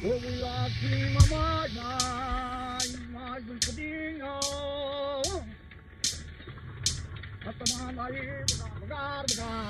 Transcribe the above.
we are king my good at the mama,